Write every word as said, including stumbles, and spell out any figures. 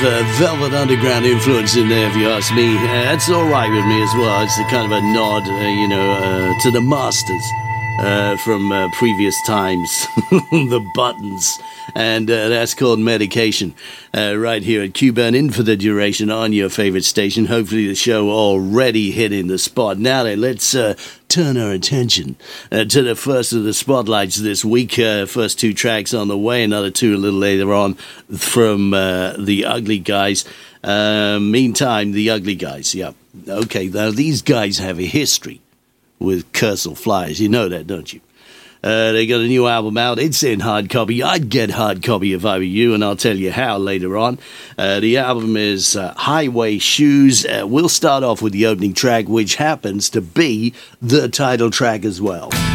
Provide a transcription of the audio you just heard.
uh, Velvet Underground influence in there, if you ask me. Uh, that's all right with me as well. It's a kind of a nod, uh, you know, uh, to the masters uh, from uh, previous times, the Buttons. And uh, that's called Medication, uh, right here at Q-Burn, in for the duration on your favorite station. Hopefully the show already hitting the spot. Now then, let's uh, turn our attention uh, to the first of the spotlights this week. Uh, first two tracks on the way, another two a little later on from uh, the Ugly Guys. Uh, meantime, the Ugly Guys, yeah. Okay, now these guys have a history with Kersel Flyers. You know that, don't you? Uh, they got a new album out. It's in hard copy. I'd get hard copy if I were you, and I'll tell you how later on. Uh, the album is uh, Highway Shoes. Uh, we'll start off with the opening track, which happens to be the title track as well.